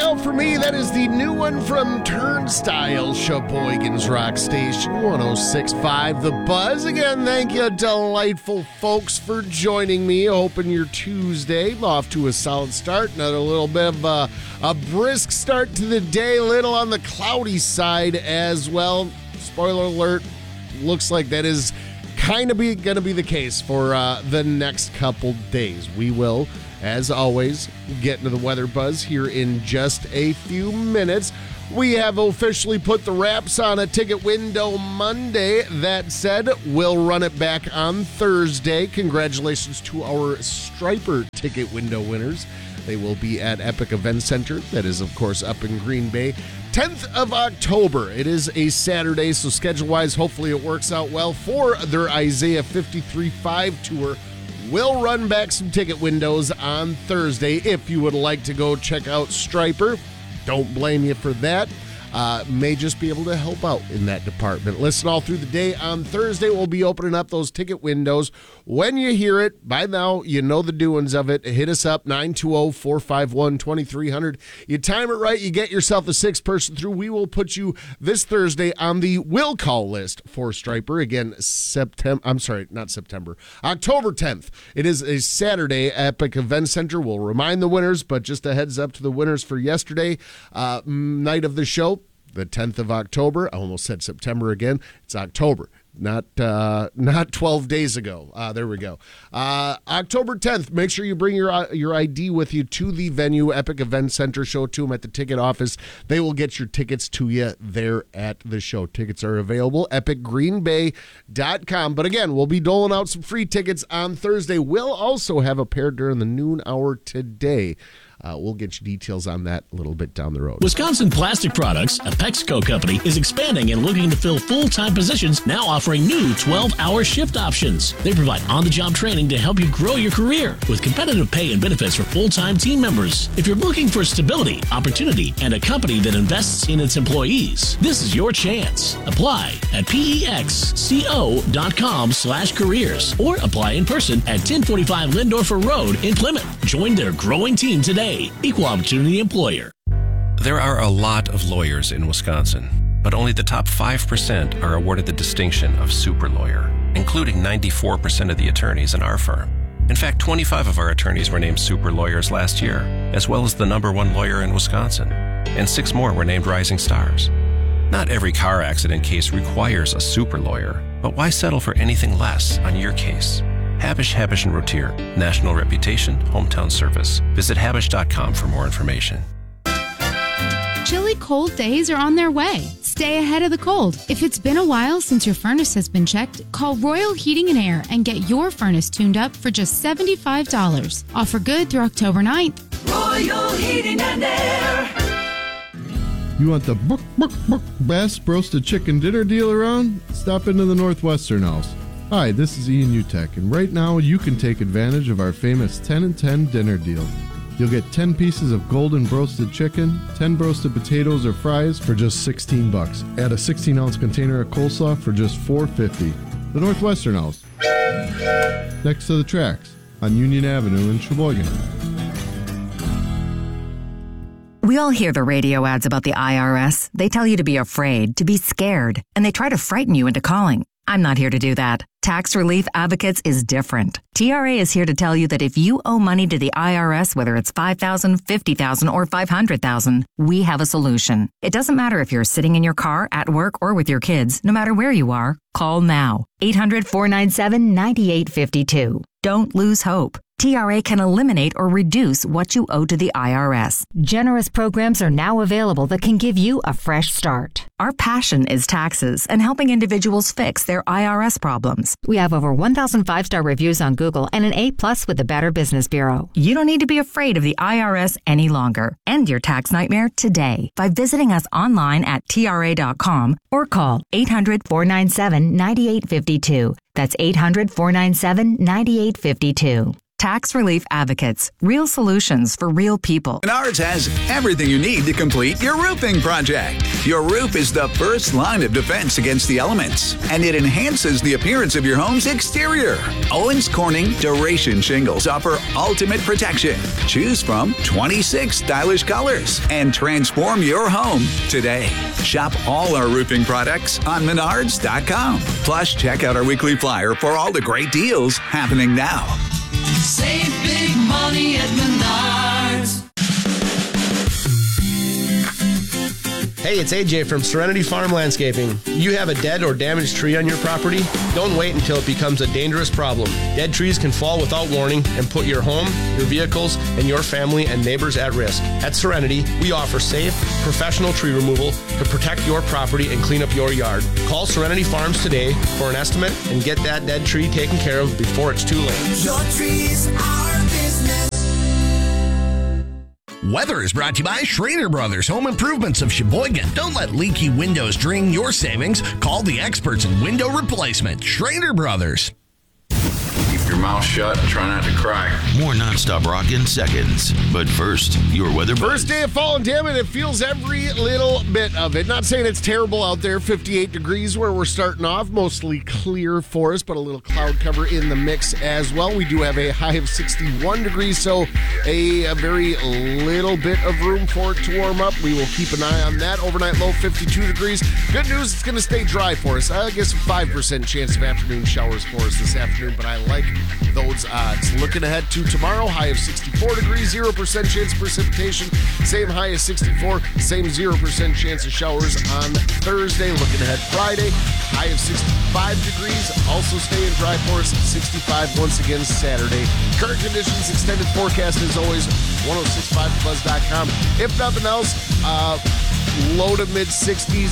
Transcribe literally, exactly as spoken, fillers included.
out for me. That is the new one from Turnstile, Sheboygan's Rock Station, one oh six point five The Buzz. Again, thank you, delightful folks, for joining me. Hoping your Tuesday off to a solid start. Another little bit of a, a brisk start to the day, little on the cloudy side as well. Spoiler alert, looks like that is kind of be going to be the case for uh, the next couple days. We will, as always, get into the weather buzz here in just a few minutes. We have officially put the wraps on a ticket window Monday. That said, we'll run it back on Thursday. Congratulations to our Striper ticket window winners. They will be at Epic Event Center. That is, of course, up in Green Bay. tenth of October. It is a Saturday, so schedule-wise, hopefully it works out well for their Isaiah fifty-three five tour. We'll run back some ticket windows on Thursday. If you would like to go check out Striper, don't blame you for that. Uh, may just be able to help out in that department. Listen all through the day. On Thursday, we'll be opening up those ticket windows. When you hear it, by now, you know the doings of it. Hit us up, nine two zero, four five one, two three zero zero. You time it right, you get yourself a six-person through. We will put you this Thursday on the will call list for Striper. Again, September, I'm sorry, not September, October tenth. It is a Saturday. Epic Event Center will remind the winners, but just a heads up to the winners for yesterday, uh, night of the show. The tenth of October. I almost said September again. It's October, not uh, not twelve days ago. Uh, there we go. Uh, October tenth. Make sure you bring your uh, your I D with you to the venue, Epic Event Center. Show it to them at the ticket office. They will get your tickets to you there at the show. Tickets are available, epic green bay dot com. But again, we'll be doling out some free tickets on Thursday. We'll also have a pair during the noon hour today. Uh, we'll get you details on that a little bit down the road. Wisconsin Plastic Products, a Pexco company, is expanding and looking to fill full-time positions, now offering new twelve-hour shift options. They provide on-the-job training to help you grow your career with competitive pay and benefits for full-time team members. If you're looking for stability, opportunity, and a company that invests in its employees, this is your chance. Apply at pexco.com slash careers or apply in person at ten forty-five Lindorfer Road in Plymouth. Join their growing team today. Equal Opportunity Employer. There are a lot of lawyers in Wisconsin, but only the top five percent are awarded the distinction of super lawyer, including ninety-four percent of the attorneys in our firm. In fact, twenty-five of our attorneys were named super lawyers last year, as well as the number one lawyer in Wisconsin, and six more were named rising stars. Not every car accident case requires a super lawyer, but why settle for anything less on your case? Habish, Habish and Rotier. National reputation, hometown service. Visit habish dot com for more information. Chilly cold days are on their way. Stay ahead of the cold. If it's been a while since your furnace has been checked, call Royal Heating and Air and get your furnace tuned up for just seventy-five dollars. Offer good through October ninth. Royal Heating and Air. You want the book, book, book, best roasted chicken dinner deal around? Stop into the Northwestern House. Hi, this is Ian Utek, and right now you can take advantage of our famous ten and ten dinner deal. You'll get ten pieces of golden roasted chicken, ten roasted potatoes or fries for just sixteen bucks. Add a sixteen ounce container of coleslaw for just four fifty. The Northwestern House, next to the tracks on Union Avenue in Sheboygan. We all hear the radio ads about the I R S. They tell you to be afraid, to be scared, and they try to frighten you into calling. I'm not here to do that. Tax Relief Advocates is different. T R A is here to tell you that if you owe money to the I R S, whether it's five thousand dollars, fifty thousand dollars, or five hundred thousand dollars, we have a solution. It doesn't matter if you're sitting in your car, at work, or with your kids. No matter where you are, call now. eight hundred, four nine seven, nine eight five two. Don't lose hope. T R A can eliminate or reduce what you owe to the I R S. Generous programs are now available that can give you a fresh start. Our passion is taxes and helping individuals fix their I R S problems. We have over one thousand five-star reviews on Google and an A plus with the Better Business Bureau. You don't need to be afraid of the I R S any longer. End your tax nightmare today by visiting us online at T R A dot com or call eight hundred, four nine seven, nine eight five two. That's eight hundred, four nine seven, nine eight five two. Tax Relief Advocates. Real solutions for real people. Menards has everything you need to complete your roofing project. Your roof is the first line of defense against the elements, and it enhances the appearance of your home's exterior. Owens Corning Duration Shingles offer ultimate protection. Choose from twenty-six stylish colors and transform your home today. Shop all our roofing products on menards dot com. Plus, check out our weekly flyer for all the great deals happening now. Save big money at Menards. Hey, it's A J from Serenity Farm Landscaping. You have a dead or damaged tree on your property? Don't wait until it becomes a dangerous problem. Dead trees can fall without warning and put your home, your vehicles, and your family and neighbors at risk. At Serenity, we offer safe, professional tree removal to protect your property and clean up your yard. Call Serenity Farms today for an estimate and get that dead tree taken care of before it's too late. Your trees are business. Weather is brought to you by Schrader Brothers Home Improvements of Sheboygan. Don't let leaky windows drain your savings. Call the experts in window replacement. Schrader Brothers. Keep your mouth shut and try not to cry. More nonstop rock in seconds. But first, your weather buzz. First day of fall, and damn it, it feels every little bit of it. Not saying it's terrible out there. fifty-eight degrees where we're starting off. Mostly clear for us, but a little cloud cover in the mix as well. We do have a high of sixty-one degrees, so a, a very little bit of room for it to warm up. We will keep an eye on that. Overnight low, fifty-two degrees. Good news, it's going to stay dry for us. I guess a five percent chance of afternoon showers for us this afternoon, but I like those odds. Looking ahead to tomorrow, high of sixty-four degrees, zero percent chance of precipitation. Same high as sixty-four, same zero percent chance of showers on Thursday. Looking ahead Friday, high of sixty-five degrees, also staying dry for us, sixty-five once again Saturday. Current conditions, extended forecast as always, ten sixty-five the buzz dot com. If nothing else, uh, low to mid sixties.